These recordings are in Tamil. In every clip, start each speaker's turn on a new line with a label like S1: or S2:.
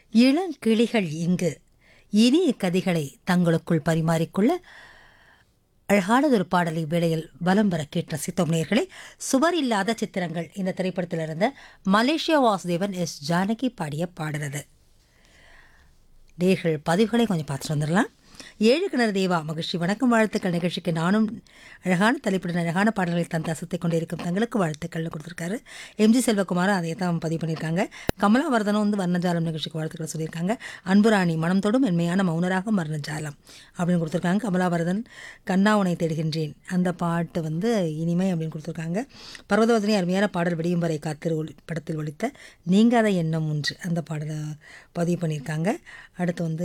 S1: இளங்கிளிகள் இங்கு இனிய கதைகளை தங்களுக்குள் பரிமாறிக்கொள்ள அழகானதொரு பாடலை வேளையில் வலம் வர கேட்டு ரசித்தோம் நேயர்களே. சுவர் இல்லாத சித்திரங்கள் இந்த திரைப்படத்தில் இருந்த மலேசியா வாசுதேவன் எஸ் ஜானகி பாடிய பாடுறது. நேயர்கள் பதிவுகளை கொஞ்சம் பார்த்துட்டு வந்துடலாம். ஏழு கிணறு தேவா மகிழ்ச்சி வணக்கம் வாழ்த்துக்கள். நிகழ்ச்சிக்கு நானும் அழகான தலைப்புடன் அழகான பாடல்களை தந்து அசைத்துக் கொண்டே இருக்கும் தங்களுக்கு வாழ்த்துக்கள்னு கொடுத்துருக்காரு. எம்ஜி செல்வகுமார் அதை தான் பதிவு பண்ணியிருக்காங்க. கமலாவர்தனும் வந்து வர்ணஜாலம் நிகழ்ச்சிக்கு வாழ்த்துக்களை சொல்லியிருக்காங்க. அன்புராணி மனம் தொடும் மென்மையான மௌனராக வர்ணஜாலம் அப்படின்னு கொடுத்துருக்காங்க. கமலாவர்தன் கண்ணாவுனை தேடுகின்றேன் அந்த பாட்டு வந்து இனிமை அப்படின்னு கொடுத்துருக்காங்க. பர்வதவதனி அருமையான பாடல் விடியும் வரை காத்திரு படத்தில் ஒலித்த நீங்காத எண்ணம் ஒன்று அந்த பாடலை பதிவு பண்ணியிருக்காங்க. அடுத்து வந்து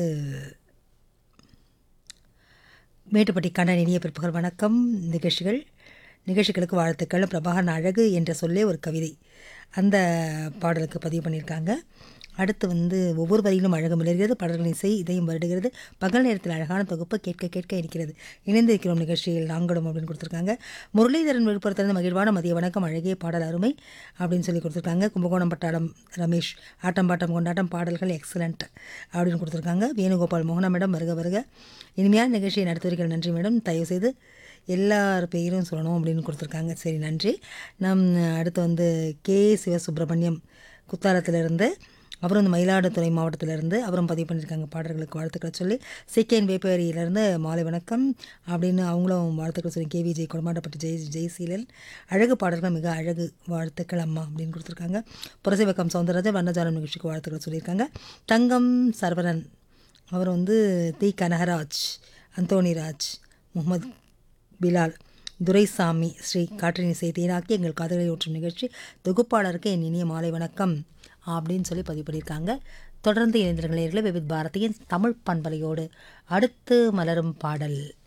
S1: மேட்டுப்பட்டி கண்ணன் இனிய பிற்பகல் வணக்கம். நிகழ்ச்சிகளுக்கு வாழ்த்துக்கள். பிரபாகரன் அழகு என்ற சொல்லே ஒரு கவிதை அந்த பாடலுக்கு பதிவு பண்ணியிருக்காங்க. அடுத்து வந்து ஒவ்வொரு வரியிலும் அழகு மிளர்கிறது, பாடல்களின் இசை இதையும் வருடுகிறது, பகல் நேரத்தில் அழகான தொகுப்பு கேட்க கேட்க இருக்கிறது, இணைந்திருக்கிறோம் நிகழ்ச்சியில் நாங்களும் அப்படின்னு கொடுத்துருக்காங்க. முரளிதரன் விழுப்புரத்திலிருந்து மகிழ்வான மதிய வணக்கம், அழகிய பாடல் அருமை அப்படின்னு சொல்லி கொடுத்துருக்காங்க. கும்பகோணம் பட்டாளம் ரமேஷ் ஆட்டம் பாட்டம் கொண்டாட்டம் பாடல்கள் எக்ஸலண்ட் அப்படின்னு கொடுத்துருக்காங்க. வேணுகோபால் மோகனா மேடம் வருக வருக, இனிமையான நிகழ்ச்சியை நடத்துவீர்கள் நன்றி மேடம், தயவுசெய்து எல்லார் பெயரும் சொல்லணும் அப்படின்னு கொடுத்துருக்காங்க. சரி நன்றி. அடுத்து வந்து கே சிவசுப்ரமணியம் குத்தாலத்திலிருந்து, அப்புறம் வந்து மயிலாடுதுறை மாவட்டத்திலேருந்து அவரும் பதிவு பண்ணியிருக்காங்க பாடல்களுக்கு வாழ்த்துக்களை சொல்லி. சிகேன் வேப்பேரியிலேருந்து மாலை வணக்கம் அப்படின்னு அவங்களும் வாழ்த்துக்கள் சொல்லி. கேவிஜே கொடமாட்டப்பட்டு ஜெய்சீலன் அழகு பாடல்கள் மிக அழகு வாழ்த்துக்கள் அம்மா அப்படின்னு கொடுத்துருக்காங்க. புரசைவக்கம் சௌந்தரராஜன் வர்ணஜாலம் நிகழ்ச்சிக்கு வாழ்த்துக்கள் சொல்லியிருக்காங்க. தங்கம் சரவணன் அவர் வந்து தி கனகராஜ், அந்தோணிராஜ், முகமது பிலால், துரைசாமி, ஸ்ரீ காற்றின் இசை தேனாக்கி எங்கள் காதலை ஊற்றும் நிகழ்ச்சி தொகுப்பாளருக்கு என் இனிய மாலை வணக்கம் அப்படின்னு சொல்லி பதிவு பண்ணியிருக்காங்க. தொடர்ந்து இணைந்திருக்கிற விவித் பாரதியின் தமிழ் பண்பலையோடு அடுத்து மலரும் பாடல்